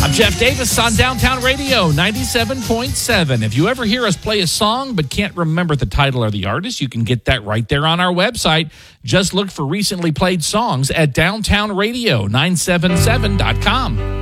I'm Jeff Davis on Downtown Radio 97.7. If you ever hear us play a song but can't remember the title or the artist, you can get that right there on our website. Just look for recently played songs at downtownradio977.com.